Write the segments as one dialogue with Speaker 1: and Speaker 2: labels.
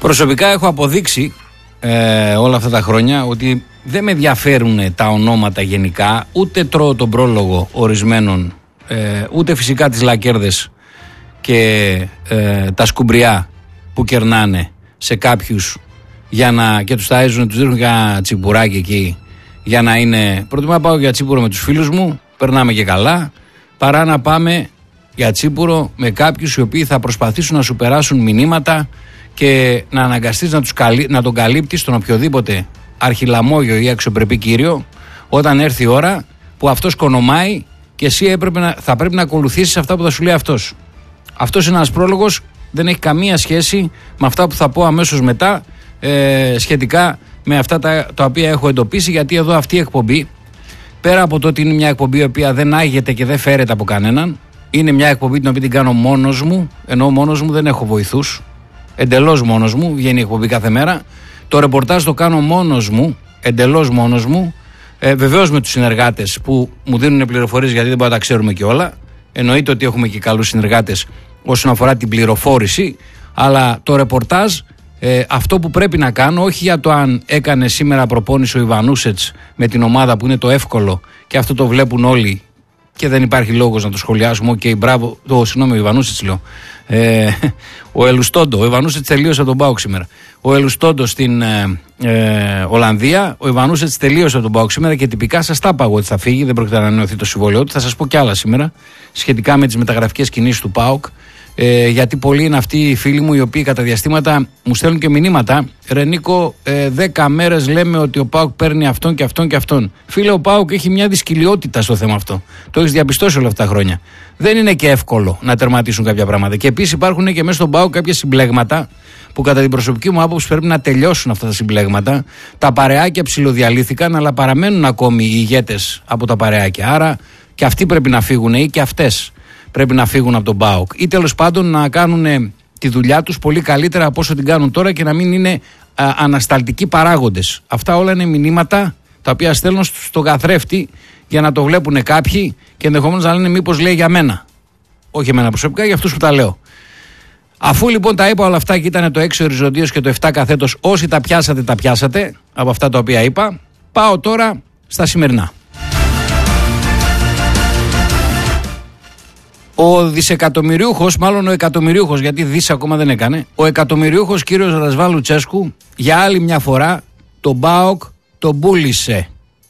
Speaker 1: Προσωπικά έχω αποδείξει όλα αυτά τα χρόνια ότι δεν με ενδιαφέρουν τα ονόματα γενικά, ούτε τρώω τον πρόλογο ορισμένων, ούτε φυσικά τις λακέρδες και τα σκουμπριά που κερνάνε σε κάποιους και τους ταΐζουν, τους δίνουν για τσιμπουράκι εκεί για να είναι. Προτιμά να πάω για τσίπουρο με τους φίλους μου, περνάμε και καλά, παρά να πάμε για τσίπουρο με κάποιους οι οποίοι θα προσπαθήσουν να σου περάσουν μηνύματα και να αναγκαστείς να τον καλύπτεις τον οποιοδήποτε αρχιλαμόγιο ή αξιοπρεπή κύριο όταν έρθει η ώρα που αυτός κονομάει και εσύ θα πρέπει να ακολουθήσεις αυτά που θα σου λέει αυτός. Αυτός είναι ένας πρόλογος, δεν έχει καμία σχέση με αυτά που θα πω αμέσως μετά σχετικά με αυτά τα οποία έχω εντοπίσει, γιατί εδώ αυτή η εκπομπή, πέρα από το ότι είναι μια εκπομπή η οποία δεν άγεται και δεν φέρεται από κανέναν, είναι μια εκπομπή την οποία την κάνω μόνος μου, ενώ μόνος μου δεν έχω βοηθούς, εντελώς μόνος μου, βγαίνει η εκπομπή κάθε μέρα. Το ρεπορτάζ το κάνω μόνος μου, εντελώς μόνος μου, βεβαίως με τους συνεργάτες που μου δίνουν πληροφορίες, γιατί δεν μπορούμε να τα ξέρουμε και όλα. Εννοείται ότι έχουμε και καλούς συνεργάτες όσον αφορά την πληροφόρηση, αλλά το ρεπορτάζ, αυτό που πρέπει να κάνω, όχι για το αν έκανε σήμερα προπόνηση ο Ιβανούσετς με την ομάδα που είναι το εύκολο και αυτό το βλέπουν όλοι και δεν υπάρχει λόγος να το σχολιάσουμε. Μπράβο, συγγνώμη, ο Ιβανούσετς λέω. Ο Ελουστόντο, ο Ιβανούσετς τελείωσε από τον ΠΑΟΚ σήμερα. Ο Ελουστόντο στην Ολλανδία, ο Ιβανούσετς τελείωσε από τον ΠΑΟΚ σήμερα και τυπικά σας τα είπα εγώ ότι θα φύγει, δεν πρόκειται να ανανεωθεί το συμβόλαιό του. Θα σας πω κι άλλα σήμερα σχετικά με τις μεταγραφικές κινήσεις του ΠΑΟΚ. Γιατί πολλοί είναι αυτοί οι φίλοι μου οι οποίοι κατά διαστήματα μου στέλνουν και μηνύματα. Ρε Νίκο, 10 μέρες λέμε ότι ο ΠΑΟΚ παίρνει αυτόν και αυτόν και αυτόν. Φίλε, ο ΠΑΟΚ έχει μια δυσκολιότητα στο θέμα αυτό. Το έχεις διαπιστώσει όλα αυτά τα χρόνια. Δεν είναι και εύκολο να τερματίσουν κάποια πράγματα. Και επίσης υπάρχουν και μέσα στον ΠΑΟΚ κάποια συμπλέγματα που κατά την προσωπική μου άποψη πρέπει να τελειώσουν αυτά τα συμπλέγματα. Τα παρεάκια ψιλοδιαλύθηκαν, αλλά παραμένουν ακόμη οι ηγέτες από τα παρεάκια. Άρα και αυτοί πρέπει να φύγουν ή και αυτές πρέπει να φύγουν από τον ΠΑΟΚ ή τέλος πάντων να κάνουν τη δουλειά τους πολύ καλύτερα από όσο την κάνουν τώρα και να μην είναι ανασταλτικοί παράγοντες. Αυτά όλα είναι μηνύματα τα οποία στέλνω στον καθρέφτη για να το βλέπουν κάποιοι και ενδεχομένως να λένε μήπως λέει για μένα. Όχι εμένα προσωπικά, για αυτούς που τα λέω. Αφού λοιπόν τα είπα όλα αυτά και ήταν το 6 οριζοντίως και το 7 καθέτος, όσοι τα πιάσατε, τα πιάσατε από αυτά τα οποία είπα, πάω τώρα στα σημερινά. Ο δισεκατομμυριούχος, μάλλον ο εκατομμυριούχος, γιατί δις ακόμα δεν έκανε, ο εκατομμυριούχος κύριος Ρασβάν Λουτσέσκου για άλλη μια φορά τον ΠΑΟΚ τον πούλησε.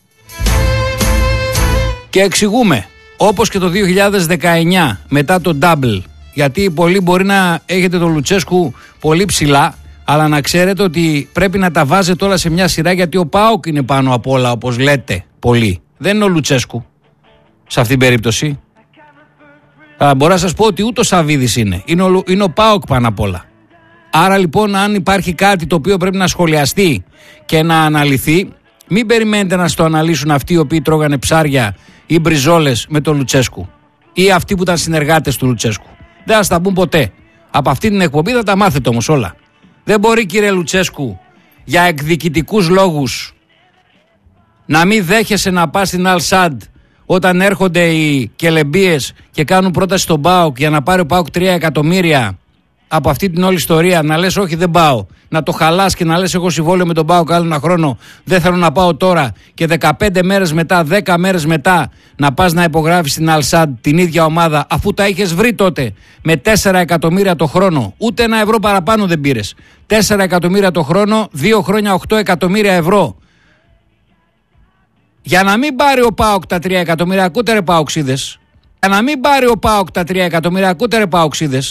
Speaker 1: Και εξηγούμε, όπως και το 2019 μετά το double, γιατί πολλοί μπορεί να έχετε τον Λουτσέσκου πολύ ψηλά, αλλά να ξέρετε ότι πρέπει να τα βάζετε όλα σε μια σειρά, γιατί ο ΠΑΟΚ είναι πάνω απ' όλα, όπως λέτε πολλοί. Δεν είναι ο Λουτσέσκου σε αυτήν την περίπτωση. Μπορώ να σας πω ότι ούτε ο Σαββίδης είναι ο ΠΑΟΚ πάνω απ' όλα. Άρα λοιπόν, αν υπάρχει κάτι το οποίο πρέπει να σχολιαστεί και να αναλυθεί, μην περιμένετε να στο αναλύσουν αυτοί οι οποίοι τρώγανε ψάρια ή μπριζόλες με τον Λουτσέσκου ή αυτοί που ήταν συνεργάτες του Λουτσέσκου. Δεν θα στα πούν ποτέ. Από αυτή την εκπομπή θα τα μάθετε όμως όλα. Δεν μπορεί, κύριε Λουτσέσκου, για εκδικητικούς λόγους να μην δέχεσαι να πας στην Αλ-Σαντ όταν έρχονται οι κελεμπίες και κάνουν πρόταση στον ΠΑΟΚ για να πάρει ο ΠΑΟΚ 3 εκατομμύρια από αυτή την όλη ιστορία, να λες όχι δεν πάω, να το χαλάς και να λες εγώ συμβόλαιο με τον ΠΑΟΚ άλλο ένα χρόνο, δεν θέλω να πάω τώρα, και 15 μέρες μετά, 10 μέρες μετά να πας να υπογράφεις στην Αλ-Σαντ την ίδια ομάδα, αφού τα είχες βρει τότε με 4 εκατομμύρια το χρόνο, ούτε ένα ευρώ παραπάνω δεν πήρες, 4 εκατομμύρια το χρόνο, 2 χρόνια 8 εκατομμύρια ευρώ. Για να μην πάρει ο ΠΑΟΚ τα 3 εκατομμύρια, ακούτε ρε ΠΑΟΚσίδες. Για να μην πάρει ο ΠΑΟΚ τα 3 εκατομμύρια, ακούτε ρε ΠΑΟΚσίδες.